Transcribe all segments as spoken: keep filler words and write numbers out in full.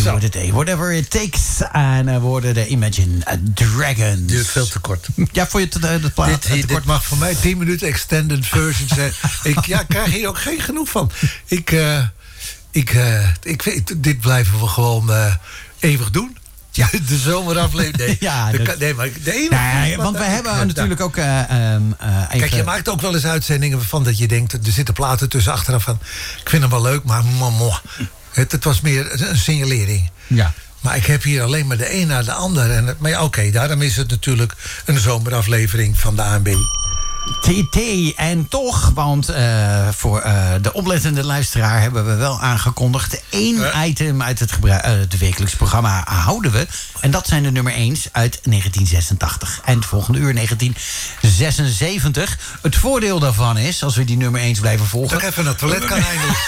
Zo. the day, whatever it takes. En uh, we worden de Imagine Dragons. Duurt veel te kort. Ja, voor je te, de, de plaat Dit, te dit kort. mag voor mij tien minuten extended version zijn. ik ja, krijg hier ook geen genoeg van. Ik, uh, ik, uh, ik weet, dit blijven we gewoon uh, eeuwig doen. Ja. De zomeraflevering. Nee, ja, de, dat... nee, maar de ene. Nee, want we hebben ja, natuurlijk ook. Uh, um, uh, even... Kijk, je maakt ook wel eens uitzendingen van dat je denkt, er zitten platen tussen achteraf van. Ik vind hem wel leuk, maar moh, het, het was meer een signalering. Ja. Maar ik heb hier alleen maar de een naar de ander. En het, maar ja, oké, okay, daarom is het natuurlijk een zomeraflevering van de A N B. T T en toch, want uh, voor uh, de oplettende luisteraar hebben we wel aangekondigd. één uh. item uit het, gebru- uh, het wekelijks programma houden we. En dat zijn de nummer eens uit negentien zesentachtig. En het volgende uur negentien zesenzeventig. Het voordeel daarvan is, als we die nummer eens blijven volgen... Toch even naar het toilet kan eindelijk.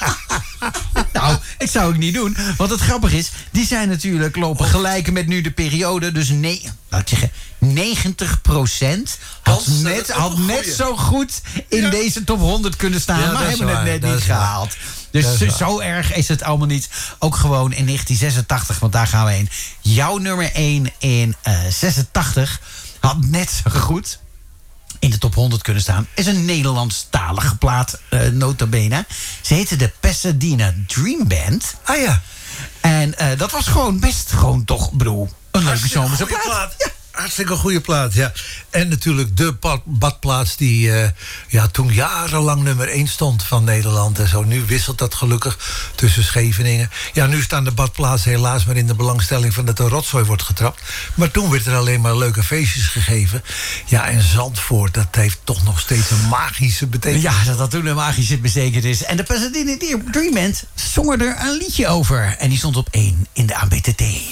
Nou, ik zou het niet doen. Want het grappige is, die zijn natuurlijk lopen gelijk met nu de periode. Dus nee, laat ik zeggen, negentig procent had net, had net zo goed in ja. deze top honderd kunnen staan. Ja, maar hebben het net niet gehaald. Dus zo, zo erg is het allemaal niet. Ook gewoon in negentien zesentachtig, want daar gaan we heen. Jouw nummer één in uh, zesentachtig had net zo goed in de top honderd kunnen staan. Is een Nederlandstalige plaat, uh, nota bene. Ze heette de Pasadena Dream Band. Ah ja. En uh, dat was gewoon best gewoon toch, bedoel, een leuke zomerse plaat. plaat. Ja. Hartstikke goede plaat, ja. En natuurlijk de bad, badplaats die uh, ja, toen jarenlang nummer één stond van Nederland en zo. Nu wisselt dat gelukkig tussen Scheveningen. Ja, nu staan de badplaatsen helaas maar in de belangstelling van dat er rotzooi wordt getrapt. Maar toen werd er alleen maar leuke feestjes gegeven. Ja, en Zandvoort, dat heeft toch nog steeds een magische betekenis. Ja, dat dat toen een magische betekenis is. En de Pasadena Dream Band zongen er een liedje over. En die stond op één in de A B T T.